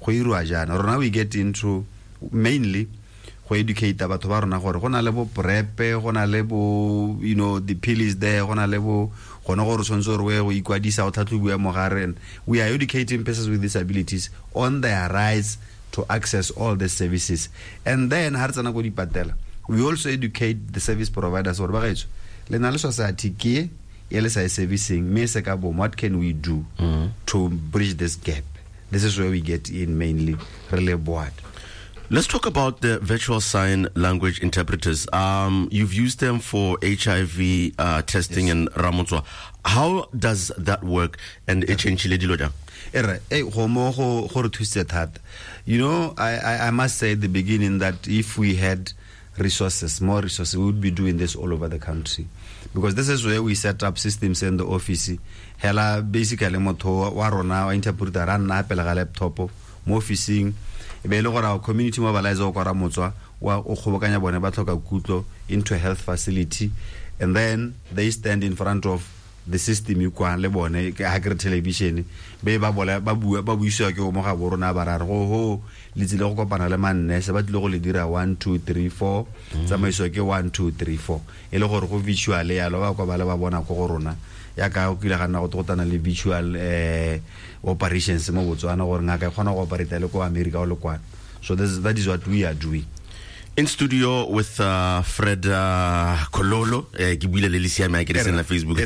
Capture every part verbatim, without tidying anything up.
go irwa jana rona we get into mainly go educate batho ba rona gore gona le bo prep gona le bo you know the pill is there gona le bo gona gore sonzo re go ikwadisa go tlhatlhobiwa mo garen. We are educating persons with disabilities on their rights to access all the services, and then ha re tsana go di patela we also educate the service providers gore ba gaetso le na le society ke e le sa servicing me se ka bo what can we do mm-hmm. to bridge this gap. This is where we get in mainly really board. Let's talk about the virtual sign language interpreters. Um, you've used them for H I V uh, testing yes. in Ramotswa. How does that work? And yeah. You know, I, I, I must say at the beginning that if we had resources, more resources, we would be doing this all over the country. Because this is where we set up systems in the office. Hela basically moto wa rona wa interpreter ran na pela ga laptop mo officing e be le gore our community mobilize o kwara motswa wa o khobokanya bone ba tlhoka kutlo into a health facility, and then they stand in front of the system you kwa le bone ke ha television be ba bola ba bua ba buiswa ke mo ga borona ba ra go ho le tsile go kopana le manne se ba tlile go le dira one two three four tsamaiso ke one two three four e le gore go visual ya lo ba kwa ba le ba bona go go rona ya ka o kile ga nna go totana le visual eh operations mo Botswana gore ngaka khona go operate le ko America o le kwa. So this is, that is what we are doing. In studio with uh, Fred uh, Kololo, uh, Facebook,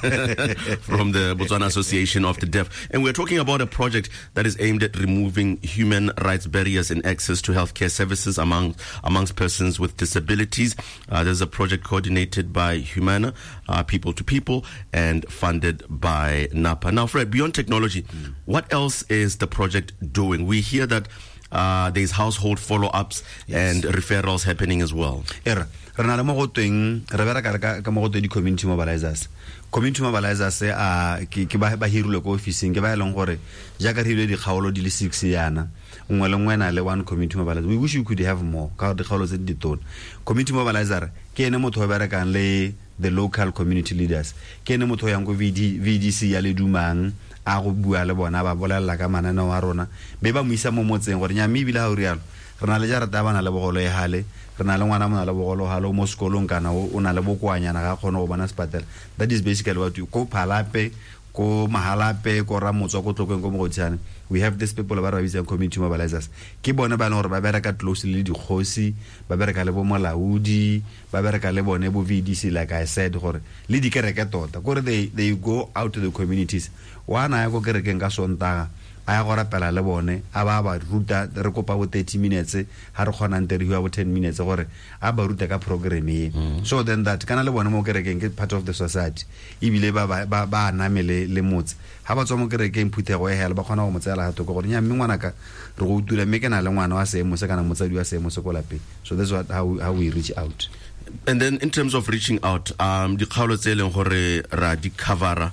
from the Botswana Association of the Deaf. And we're talking about a project that is aimed at removing human rights barriers in access to healthcare services among amongst persons with disabilities. Uh, there's a project coordinated by Humana, uh, People to People, and funded by NAPA. Now, Fred, beyond technology, mm. what else is the project doing? We hear that Uh, there's household follow-ups yes. and referrals happening as well. Era rena le mo go tweng re bera ka ka mo go twe di community mobilizers. Community mobilizers a ke ba ba hirule ko officing ke ba eleng gore ja ka hirule di kgaolo di le six yana ngwe le ngwe na le one community mobilizer. We wish we could have more ka di kgaolo tse di tona. Community mobilizer ke ene motho ba bera kan le the local community leaders ke ene motho yang go V D C ya le dumang a go bua le bona ba bolela ka manana wa rona be ba mo isa mo motseng gore nya me bila ha o rialo rena le jara ta bana le bogolo e hale rena le ngwana mona le bogolo halo mo sekolong kana o na le bokwanyana ga kgona go bana sepatela. That is basically what you ko phalape ko mahalape ko Ramotswa ko tlokeng ko mo go tsana. We have these people ba ra bitsa community mobilizers ke bone ba le gore ba bereka closely le di khosi ba bereka le bo molaudi ba bereka le bone bo V D C like I said gore le di kereke tota gore they they go out to the communities. Wana ya go kereke ka sontaga aya go rapela le bone a ba ba ruta re kopa bo thirty minutes ha re khona interview ya bo ten minutes gore a ba ruta ka program e mm. So then that kana le bone mo kereke ke part of the society ibile ba ba ba namele le motse ha ba tswa mo kereke mputhe go hela ba khona go motsela ha to go gore nya mmengwana ka re go tula me kana le ngwana wa se mo se kana motsadi wa se mo se ko lape. So that's what how how we reach out. And then in terms of reaching out, um di kgaolo tse leng gore ra di cover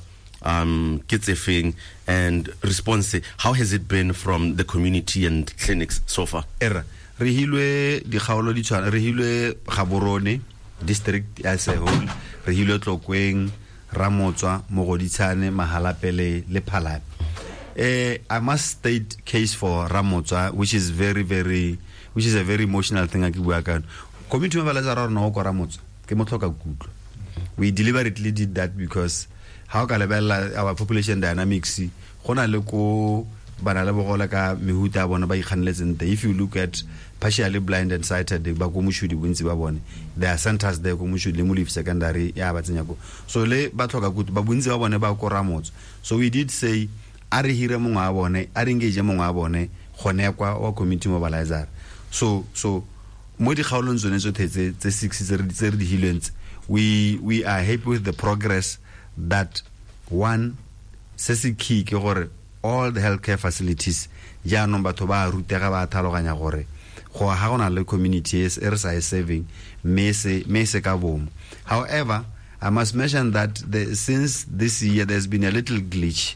um kitsefing and response, how has it been from the community and clinics so far? Era re hilwe di kgaolo di tshwana re hilwe Gaborone district as a whole, re hilwe Tlokweng, Ramotswa, Mogoditshane, Mahalapele le Phalape. eh I must state case for Ramotswa, which is very very which is a very emotional thing. Community mobilizer rona go Ramotswa ke mothoka kutlo. We deliberately did that because how ka lebella our population dynamics gona le ko bana le bogola ka mehuta bona ba ikganeletseng. If you look at partially blind and sighted ba go mushudi bontsi ba bone, there are centers there go mushudi le Molefe secondary ya ba tsenya go, so le ba tlhoka kutu ba bontsi ba bone ba ko Ramotswa. So we did say a re hire mongwe a bone a re engage mongwe a bone gone kwa wa community mobilizer. So so mo di kgaolong tsone tse tse tse six tse re di hilwents, we we are happy with the progress that one sesi key ke gore all the healthcare facilities ya no batho ba rutega ba thaloganya gore go ha gona le community is e re sa serving mese mese ka bom. However, I must mention that the, since this year there's been a little glitch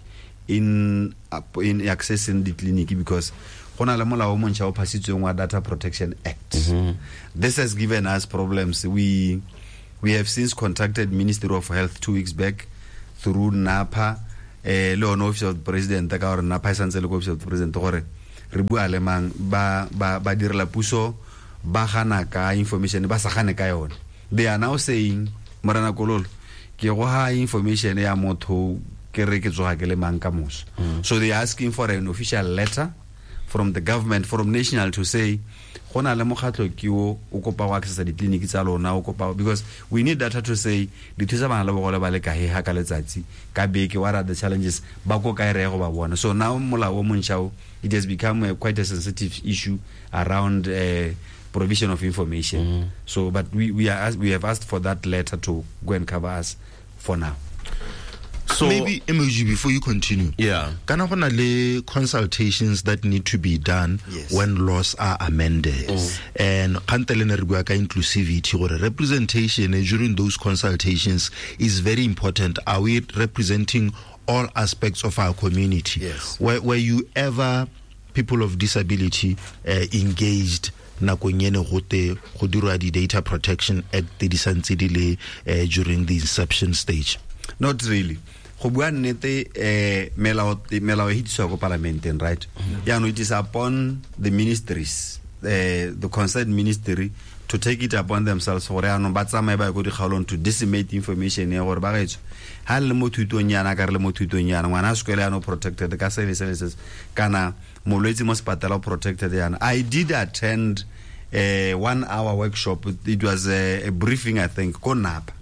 in uh, in accessing the clinic because gona le molao mo ntšha o phasitsweng wa Data Protection Act. Mm-hmm. This has given us problems. We we have since contacted Ministry of Health two weeks back through NAPA, eh le on office of the president ka gore NAPA santse le office of the president gore re bua le mang ba ba ba direla puso ba gana ka information ba sa gane ka yone. They are now saying Morena Kololo ke go ha information ya motho ke re ke tsoga ke le mang ka moso. So they are asking for an official letter from the government, from national, to say gona le mokgatlo ke o o kopa go access di clinic tsa lona o kopa, because we need data to say di thusa bana le bogole ba le ka he ha ka letsatsi ka beke, what are the challenges ba go ka re go ba bona. So now molao o montšha it has become a, quite a sensitive issue around uh, provision of information. Mm. So but we we are we have asked for that letter to go and cover us for now. So maybe M O G, before you continue, yeah, kana gona le consultations that need to be done yes. when laws are amended. Yes. And kantelena re bua ka inclusivity gore representation during those consultations is very important. Are we representing all aspects of our community? Yes. Were, were you ever people of disability uh, engaged nakong ene gote go dirwa di Data Protection Act di santse di le uh, during the inception stage? Not really. Go bua nnete eh melao melao e hitso go parlamenteng, right? Ya no, it is upon the ministries, uh, the concerned ministry, to take it upon themselves gore ya no ba tsamaye ba go di kgaolong to disseminate information ya gore ba gaetso ha le mo thutong yana ka re le mo thutong yana ngwana se kwele ya no protected ka services kana molwetsi mo sepatala protected yana. I did attend a one hour workshop. It was a, a briefing, I think, ko Napa.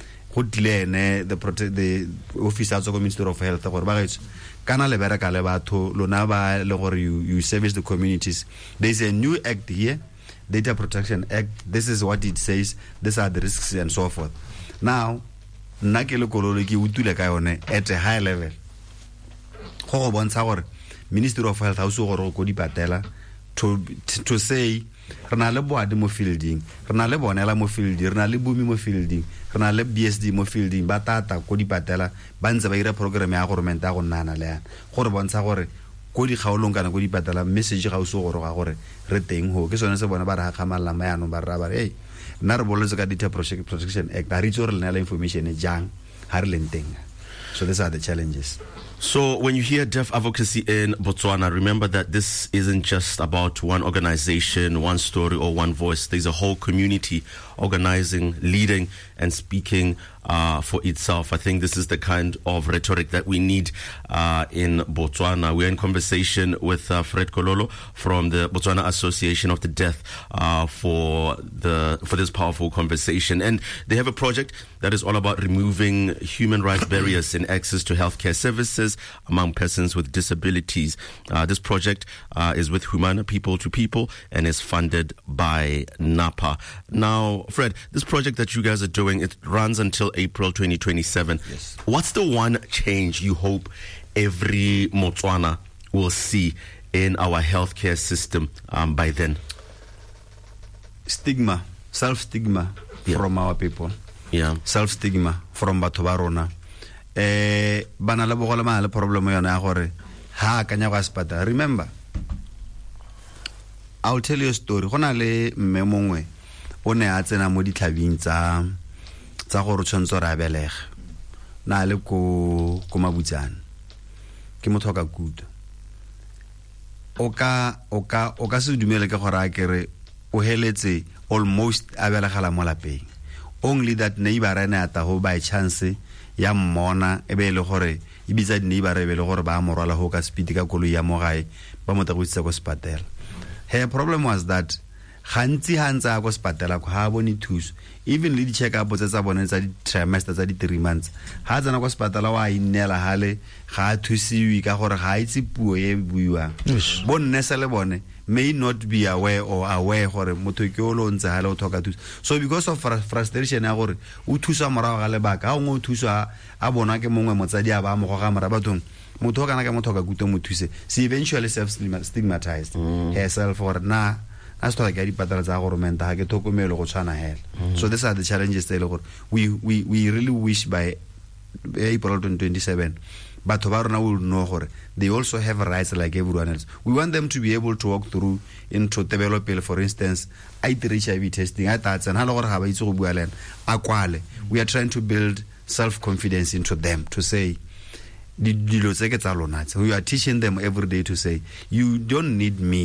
The protect the officers of the Ministry of Health gore ba gaetso kana le bereka le batho lona ba le gore you you service the communities. There is a new act here, Data Protection Act. This is what it says. These are the risks and so forth. Now nna ke le Kololo ke utule ka yone at a high level go go bontsha gore Ministry of Health ha o se gore go di patela to to say rena le boadi mo fielding, rena le bonela mo fielding, rena le bumi mo fielding, rena le B S D mo fielding, ba tata ko di patela ba ntse ba ira program ya government ya go nana le yana gore bontsha gore ko di kgaolong kana ko di patela message ga o se gore ga gore re teng ho ke sone se bona ba re ga khamalla mayano ba ra ba hey nna re boletse ka Data Protection Act a re itse gore le nela information e jang ha re leng teng. So these are the challenges. So when you hear deaf advocacy in Botswana, remember that this isn't just about one organization, one story, or one voice. There's a whole community organizing, leading, and speaking uh, for itself. I think this is the kind of rhetoric that we need uh, in Botswana. We're in conversation with uh, Fred Kololo from the Botswana Association of the Deaf uh, for the for this powerful conversation. And they have a project that is all about removing human rights barriers in access to healthcare services among persons with disabilities. Uh, this project uh, is with Humana People to People and is funded by NAPA. Now, Fred, this project that you guys are doing, it runs until April twenty twenty-seven. Yes. What's the one change you hope every Motswana will see in our healthcare system um, by then? Stigma, self-stigma Yeah. from our people. Yeah. Self-stigma from batho ba rona. Eh bana le bogole ma le problem yona ya gore ha ka nya go sepata. Remember, I'll tell you a story. Gona le mme mongwe o ne a tsena mo ditlhabing tsa tsa gore tshwantse re abelega na le ko ko Mabutsana ke motho ka kutu o ka o ka o ka se dumele ke gore a kere o heletse almost abelegala mo lapeng. Only that neighbor ene ata go by chance ya mmona e be le gore e bitsa di neighbor e be le gore ba morwala ho ka speed ka koloi ya mo gae ba mo go itse go spatela. Her problem was that gantsi hantsa go spatela go ha bone thuso, even le di check up tsa bone tsa di trimester tsa di three months ha tsana go spatela wa inela hale ga thusiwi ka gore ga itse puo e buiwa bonne se le bone may not be aware or aware gore motho ke o lo ntse hale o thoka thuso. So because of frustration ya gore o thusa morago ga lebaka ha o ngo thusa a bona ke mongwe motsadi a ba mo go ga mara bathong motho kana ka motho ka kuto mo thuse, she eventually self stigmatized mm. herself or na as to like di patala tsa government ha ke thokomelo go tshwana hela. So these are the challenges they look. we we we really wish by April twenty twenty-seven batho ba rona will know gore they also have rights like everyone else. We want them to be able to walk through into development, for instance, I T H I V testing at that and how gore ha ba itse go bua le akwale. We are trying to build self confidence into them to say dilo tse ke tsa lona tse. You are teaching them every day to say, you don't need me